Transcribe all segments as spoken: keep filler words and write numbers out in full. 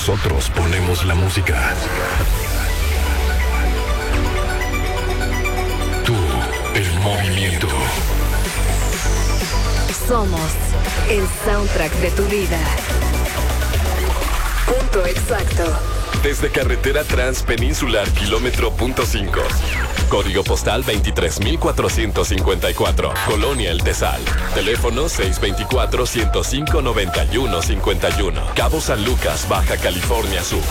Nosotros ponemos la música. Tú, el movimiento. Somos el soundtrack de tu vida. Punto exacto. Desde Carretera Transpeninsular, kilómetro punto cinco. Código postal veintitrés mil cuatrocientos cincuenta y cuatro. Colonia El Tesal. Teléfono seis dos cuatro, ciento cinco, noventa y uno cincuenta y uno. Cabo San Lucas, Baja California Sur.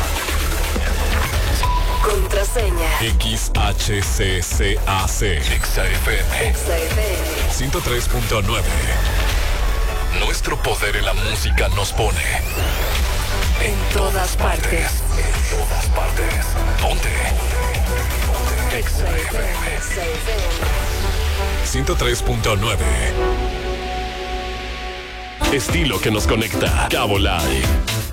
Contraseña. X H C C A C. Exa F M. Exa F M. ciento tres punto nueve. Nuestro poder en la música nos pone en todas partes. En todas partes. ¿Dónde? Exa F M. ciento tres punto nueve. Estilo que nos conecta. Cabo Live.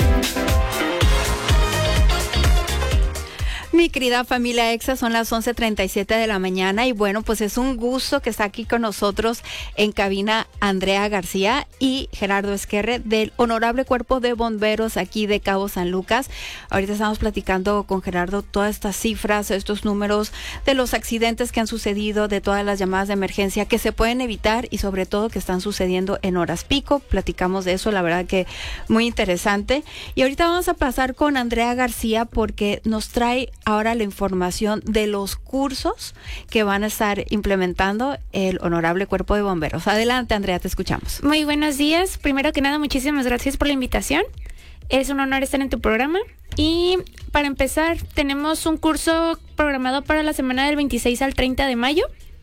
Mi querida familia Exa, son las once treinta y siete de la mañana y bueno, pues es un gusto que está aquí con nosotros en cabina Andrea García y Gerardo Esquerre del Honorable Cuerpo de Bomberos aquí de Cabo San Lucas. Ahorita estamos platicando con Gerardo todas estas cifras, estos números de los accidentes que han sucedido, de todas las llamadas de emergencia que se pueden evitar y sobre todo que están sucediendo en horas pico. Platicamos de eso, la verdad que muy interesante. Y ahorita vamos a pasar con Andrea García porque nos trae ahora la información de los cursos que van a estar implementando el Honorable Cuerpo de Bomberos. Adelante, Andrea, te escuchamos. Muy buenos días. Primero que nada, muchísimas gracias por la invitación. Es un honor estar en tu programa. Y para empezar, tenemos un curso programado para la semana del veintiséis al treinta de mayo.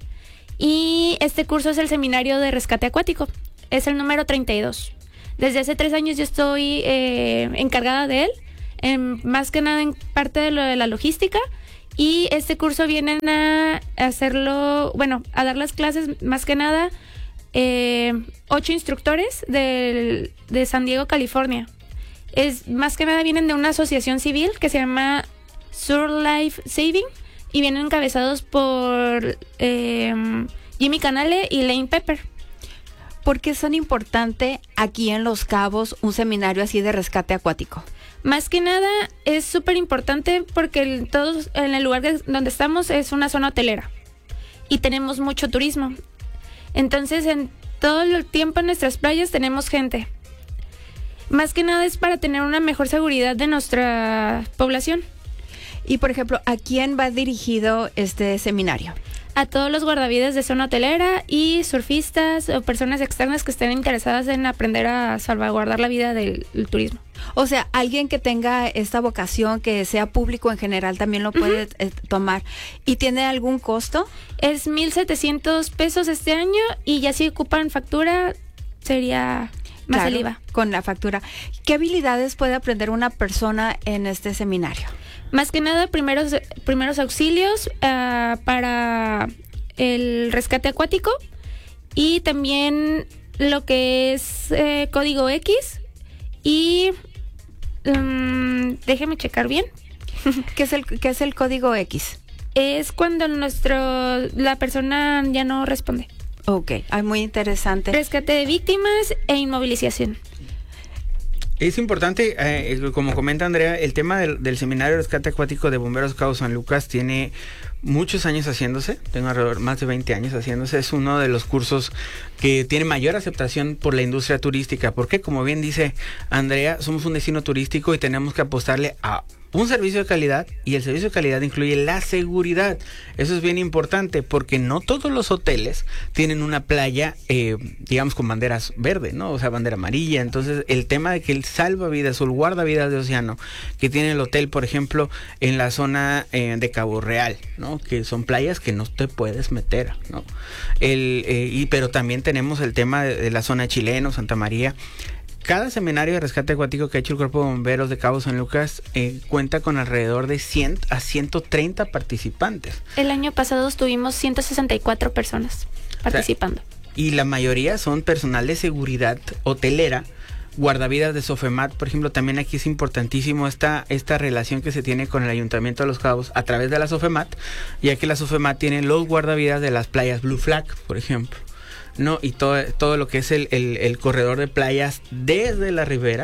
Y este curso es el Seminario de Rescate Acuático. Es el número treinta y dos. Desde hace tres años yo estoy eh, encargada de él. En, más que nada en parte de lo de la logística, y este curso vienen a hacerlo, bueno, a dar las clases más que nada eh, ocho instructores de, de San Diego, California. Es más que nada vienen de una asociación civil que se llama Sur Life Saving y vienen encabezados por eh, Jimmy Canale y Lane Pepper. ¿Por qué es tan importante aquí en Los Cabos un seminario así de rescate acuático? Más que nada es súper importante porque el, todos en el lugar de, donde estamos es una zona hotelera y tenemos mucho turismo. Entonces en todo el tiempo en nuestras playas tenemos gente. Más que nada es para tener una mejor seguridad de nuestra población. Y por ejemplo, ¿a quién va dirigido este seminario? A todos los guardavidas de zona hotelera y surfistas o personas externas que estén interesadas en aprender a salvaguardar la vida del, del turismo. O sea, alguien que tenga esta vocación, que sea público en general, también lo puede uh-huh. eh, tomar. ¿Y tiene algún costo? Es mil setecientos pesos este año y ya si ocupan factura sería más claro, el I V A. Con la factura. ¿Qué habilidades puede aprender una persona en este seminario? Más que nada, primeros, primeros auxilios uh, para el rescate acuático y también lo que es eh, código X y um, déjeme checar bien. ¿Qué es el, qué es el código X? Es cuando nuestro la persona ya no responde. Ok, ay, muy interesante. Rescate de víctimas e inmovilización. Es importante, eh, como comenta Andrea, el tema del, del Seminario de Rescate Acuático de Bomberos Cabo San Lucas tiene muchos años haciéndose, tengo alrededor más de veinte años haciéndose, es uno de los cursos que tiene mayor aceptación por la industria turística, porque como bien dice Andrea, somos un destino turístico y tenemos que apostarle a un servicio de calidad, y el servicio de calidad incluye la seguridad. Eso es bien importante porque no todos los hoteles tienen una playa, eh, digamos, con banderas verde, ¿no? O sea, bandera amarilla. Entonces, el tema de que el salvavidas o el guardavidas de océano que tiene el hotel, por ejemplo, en la zona eh, de Cabo Real, ¿no? Que son playas que no te puedes meter, ¿no? El, eh, y, pero también tenemos el tema de, de la zona chilena, Santa María. Cada seminario de rescate acuático que ha hecho el Cuerpo de Bomberos de Cabo San Lucas eh, cuenta con alrededor de cien a ciento treinta participantes. El año pasado tuvimos ciento sesenta y cuatro personas participando. O sea, y la mayoría son personal de seguridad hotelera, guardavidas de Sofemat. Por ejemplo, también aquí es importantísimo esta, esta relación que se tiene con el Ayuntamiento de Los Cabos a través de la Sofemat, ya que la Sofemat tiene los guardavidas de las playas Blue Flag, por ejemplo. No, y todo, todo lo que es el, el, el corredor de playas desde la ribera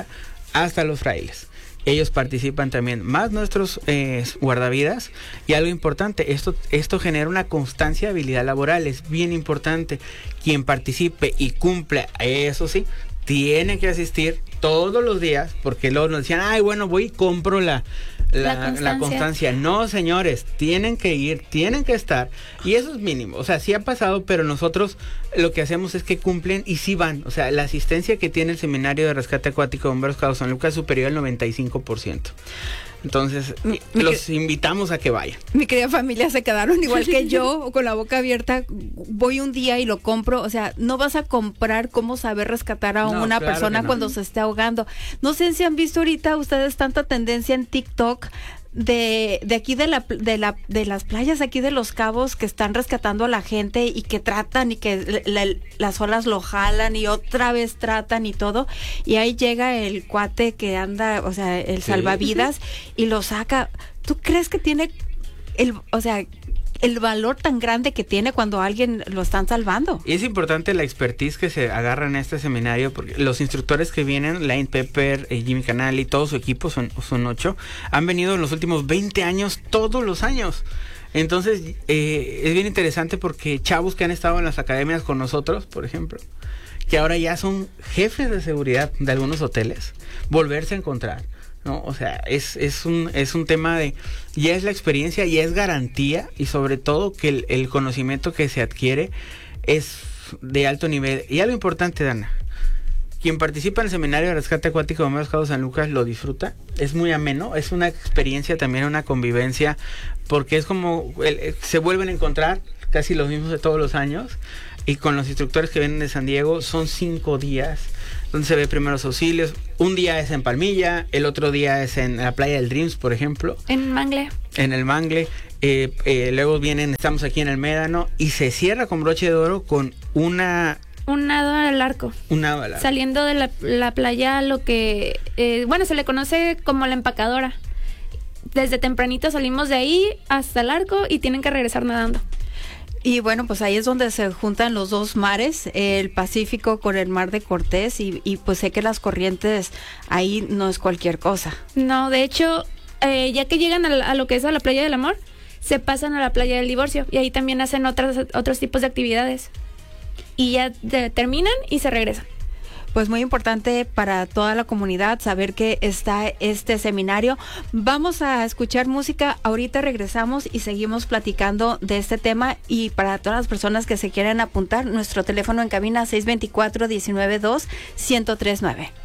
hasta los frailes. Ellos participan también, más nuestros eh, guardavidas. Y algo importante, esto, esto genera una constancia de habilidad laboral, es bien importante. Quien participe y cumpla, eso sí, tiene que asistir todos los días, porque luego nos decían, ay, bueno, voy y compro la, la, la, constancia. la constancia. No, señores, tienen que ir, tienen que estar, y eso es mínimo. O sea, sí ha pasado, pero nosotros lo que hacemos es que cumplen y sí van. O sea, la asistencia que tiene el Seminario de Rescate Acuático de Bomberos Cabo San Lucas es superior al noventa y cinco por ciento. Entonces, mi, los mi, invitamos a que vayan. Mi querida familia se quedaron igual que yo, con la boca abierta. Voy un día y lo compro. O sea, no vas a comprar cómo saber rescatar a no, una claro persona no. cuando se esté ahogando. No sé si han visto ahorita ustedes tanta tendencia en TikTok de, de aquí de la de la de las playas aquí de Los Cabos, que están rescatando a la gente y que tratan y que la, las olas lo jalan y otra vez tratan y todo, y ahí llega el cuate que anda, o sea, el sí. salvavidas y lo saca. ¿Tú crees que tiene el, o sea, el valor tan grande que tiene cuando a alguien lo están salvando? Y es importante la expertise que se agarra en este seminario, porque los instructores que vienen, Lane Pepper, eh, Jimmy Canal y todo su equipo, son, son ocho, han venido en los últimos veinte años, todos los años. Entonces, eh, es bien interesante porque chavos que han estado en las academias con nosotros, por ejemplo, que ahora ya son jefes de seguridad de algunos hoteles, volverse a encontrar, ¿no? O sea, es, es un es un tema de, ya es la experiencia, ya es garantía, y sobre todo que el, el conocimiento que se adquiere es de alto nivel. Y algo importante, Dana, quien participa en el Seminario de Rescate Acuático de Bomberos Cabo San Lucas lo disfruta, es muy ameno, es una experiencia también, una convivencia, porque es como, el, se vuelven a encontrar casi los mismos de todos los años, y con los instructores que vienen de San Diego son cinco días donde se ve primeros auxilios. Un día es en Palmilla, el otro día es en la playa del Dreams, por ejemplo. En Mangle. En el Mangle. Eh, eh, luego vienen, estamos aquí en el Médano, y se cierra con broche de oro con una... Un nado al arco. Un nado al arco. Saliendo de la, la playa, lo que... Eh, bueno, se le conoce como la empacadora. Desde tempranito salimos de ahí hasta el arco y tienen que regresar nadando. Y bueno, pues ahí es donde se juntan los dos mares, el Pacífico con el Mar de Cortés, y, y pues sé que las corrientes ahí no es cualquier cosa. No, de hecho, eh, ya que llegan a, la, a lo que es a la Playa del Amor, se pasan a la Playa del Divorcio, y ahí también hacen otras, otros tipos de actividades. Y ya de, terminan y se regresan. Pues muy importante para toda la comunidad saber que está este seminario. Vamos a escuchar música, ahorita regresamos y seguimos platicando de este tema. Y para todas las personas que se quieran apuntar, nuestro teléfono en cabina seis dos cuatro, uno nueve dos, uno cero tres nueve.